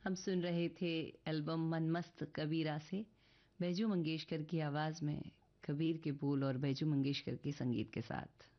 हम सुन रहे थे एल्बम मन मस्त कबीरा से बैजू मंगेशकर की आवाज में, कबीर के बोल और बैजू मंगेशकर के संगीत के साथ।